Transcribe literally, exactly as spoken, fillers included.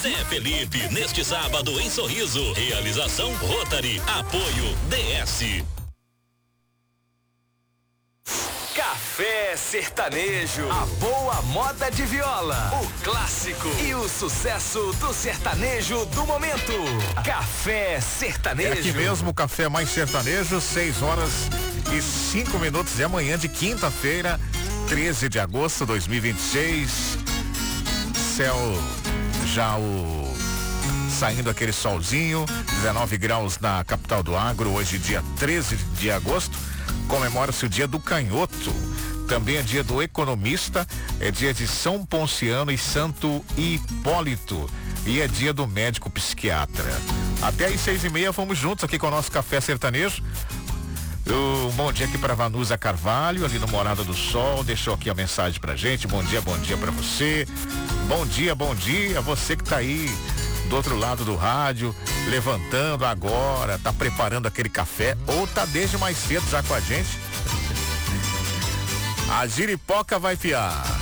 Zé Felipe, neste sábado em Sorriso. Realização Rotary. Apoio D S. Café Sertanejo, a boa moda de viola, o clássico e o sucesso do sertanejo do momento. Café Sertanejo. É aqui mesmo, Café Mais Sertanejo, seis horas e cinco minutos de amanhã de quinta-feira, treze de agosto de dois mil e vinte e seis. Céu já o saindo aquele solzinho, dezenove graus na capital do agro, hoje dia treze de agosto. Comemora-se o dia do canhoto, também é dia do economista, é dia de São Ponciano e Santo Hipólito e é dia do médico psiquiatra. Até às seis e meia vamos juntos aqui com o nosso Café Sertanejo. Um bom dia aqui para Vanusa Carvalho, ali no Morada do Sol, deixou aqui a mensagem pra gente. Bom dia, bom dia para você. Bom dia, bom dia, você que tá aí do outro lado do rádio, levantando agora, tá preparando aquele café ou tá desde mais cedo já com a gente. A giripoca vai piar.